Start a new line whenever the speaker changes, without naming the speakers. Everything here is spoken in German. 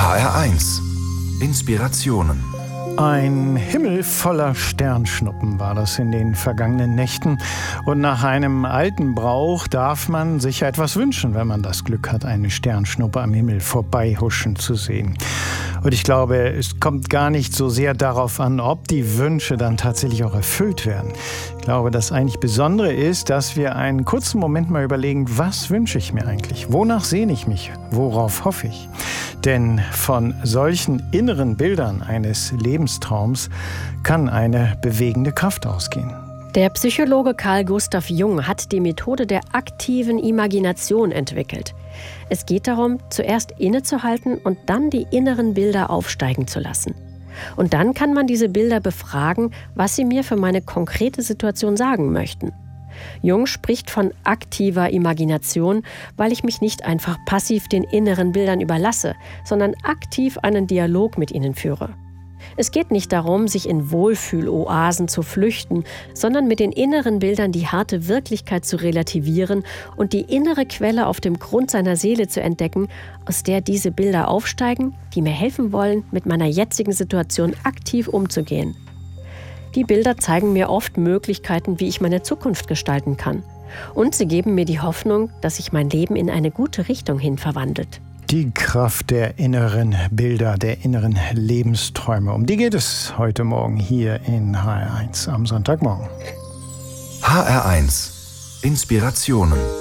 HR1 Inspirationen.
Ein Himmel voller Sternschnuppen war das in den vergangenen Nächten. Und nach einem alten Brauch darf man sich etwas wünschen, wenn man das Glück hat, eine Sternschnuppe am Himmel vorbeihuschen zu sehen. Und ich glaube, es kommt gar nicht so sehr darauf an, ob die Wünsche dann tatsächlich auch erfüllt werden. Ich glaube, das eigentlich Besondere ist, dass wir einen kurzen Moment mal überlegen, was wünsche ich mir eigentlich? Wonach sehne ich mich? Worauf hoffe ich? Denn von solchen inneren Bildern eines Lebenstraums kann eine bewegende Kraft ausgehen.
Der Psychologe Carl Gustav Jung hat die Methode der aktiven Imagination entwickelt. Es geht darum, zuerst innezuhalten und dann die inneren Bilder aufsteigen zu lassen. Und dann kann man diese Bilder befragen, was sie mir für meine konkrete Situation sagen möchten. Jung spricht von aktiver Imagination, weil ich mich nicht einfach passiv den inneren Bildern überlasse, sondern aktiv einen Dialog mit ihnen führe. Es geht nicht darum, sich in Wohlfühloasen zu flüchten, sondern mit den inneren Bildern die harte Wirklichkeit zu relativieren und die innere Quelle auf dem Grund seiner Seele zu entdecken, aus der diese Bilder aufsteigen, die mir helfen wollen, mit meiner jetzigen Situation aktiv umzugehen. Die Bilder zeigen mir oft Möglichkeiten, wie ich meine Zukunft gestalten kann. Und sie geben mir die Hoffnung, dass sich mein Leben in eine gute Richtung hin verwandelt.
Die Kraft der inneren Bilder, der inneren Lebensträume. Um die geht es heute Morgen hier in HR1 am Sonntagmorgen.
HR1 Inspirationen.